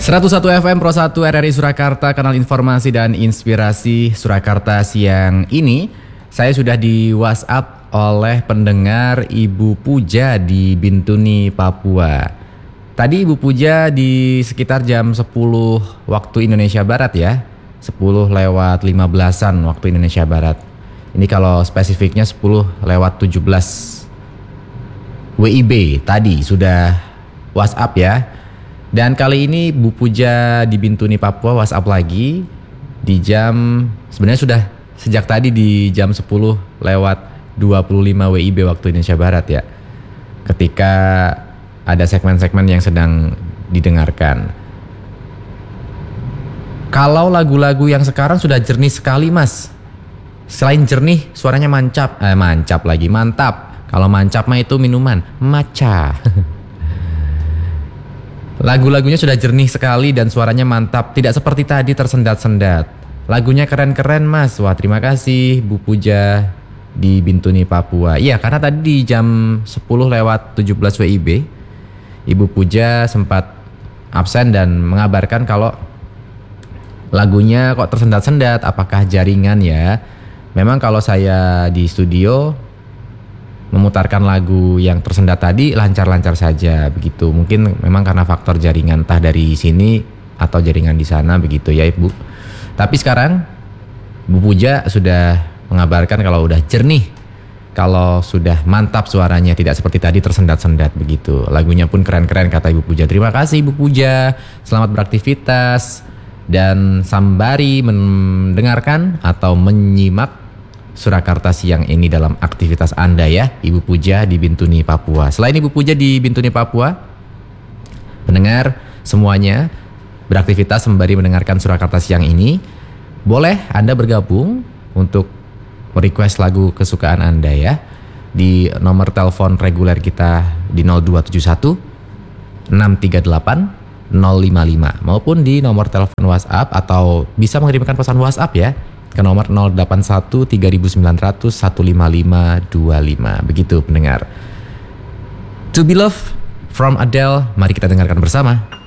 101 FM Pro 1 RRI Surakarta, kanal informasi dan inspirasi Surakarta. Siang ini saya sudah di WhatsApp oleh pendengar Ibu Puja di Bintuni, Papua. Tadi Ibu Puja di sekitar jam 10 waktu Indonesia Barat ya, 10 lewat 15-an waktu Indonesia Barat. Ini kalau spesifiknya 10 lewat 17 WIB tadi sudah WhatsApp ya. Dan kali ini Bu Puja di Bintuni, Papua WhatsApp lagi di jam, sebenarnya sudah sejak tadi di jam 10 lewat 25 WIB waktu Indonesia Barat ya. Ketika ada segmen-segmen yang sedang didengarkan. Kalau lagu-lagu yang sekarang sudah jernih sekali Mas. Selain jernih suaranya mantap. Kalau mancap mah itu minuman, matcha. Lagu-lagunya sudah jernih sekali dan suaranya mantap. Tidak seperti tadi tersendat-sendat. Lagunya keren-keren Mas. Wah, terima kasih Bu Puja di Bintuni, Papua. Iya, karena tadi di jam 10 lewat 17 WIB Ibu Puja sempat absen dan mengabarkan kalau lagunya kok tersendat-sendat. Apakah jaringan ya? Memang kalau saya di studio memutarkan lagu yang tersendat tadi lancar-lancar saja begitu. Mungkin memang karena faktor jaringan entah dari sini atau jaringan di sana begitu ya Ibu. Tapi sekarang Bu Puja sudah mengabarkan kalau udah jernih, kalau sudah mantap suaranya, tidak seperti tadi tersendat-sendat begitu. Lagunya pun keren-keren kata Ibu Puja. Terima kasih Ibu Puja. Selamat beraktivitas dan sambari mendengarkan atau menyimak Surakarta siang ini dalam aktivitas Anda ya, Ibu Puja di Bintuni, Papua. Selain Ibu Puja di Bintuni, Papua, pendengar semuanya beraktivitas sembari mendengarkan Surakarta siang ini, boleh Anda bergabung untuk merequest lagu kesukaan Anda ya, di nomor telepon reguler kita di 0271 638 055 maupun di nomor telepon WhatsApp, atau bisa mengirimkan pesan WhatsApp ya ke nomor 081 3900 15525. Begitu pendengar. To Be Loved from Adele, mari kita dengarkan bersama.